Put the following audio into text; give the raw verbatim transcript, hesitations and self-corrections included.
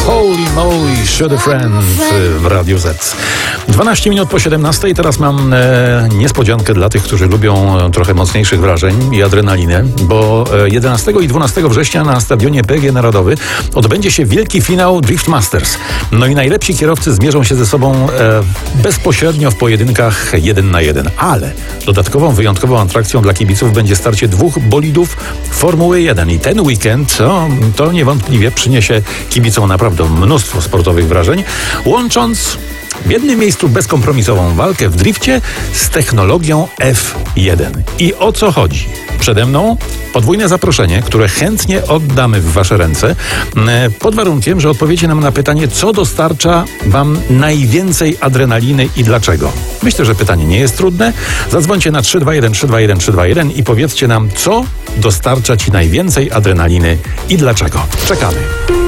Holy moly, should a friend w Radiu Z. dwanaście minut po siedemnastej. Teraz mam e, niespodziankę dla tych, którzy lubią trochę mocniejszych wrażeń i adrenaliny, bo jedenastego i dwunastego września na stadionie P G Narodowy odbędzie się wielki finał Drift Masters. No i najlepsi kierowcy zmierzą się ze sobą e, bezpośrednio w pojedynkach jeden na jeden. Ale dodatkową, wyjątkową atrakcją dla kibiców będzie starcie dwóch bolidów Formuły jeden. I ten weekend to, to niewątpliwie przyniesie kibicom naprawdę mnóstwo sportowych wrażeń, łącząc w jednym miejscu bezkompromisową walkę w drifcie z technologią F jeden. I o co chodzi? Przede mną podwójne zaproszenie, które chętnie oddamy w wasze ręce, pod warunkiem, że odpowiecie nam na pytanie, co dostarcza wam najwięcej adrenaliny i dlaczego. Myślę, że pytanie nie jest trudne. Zadzwońcie na trzy dwa jeden trzy dwa jeden trzy dwa jeden i powiedzcie nam, co dostarcza ci najwięcej adrenaliny i dlaczego. Czekamy.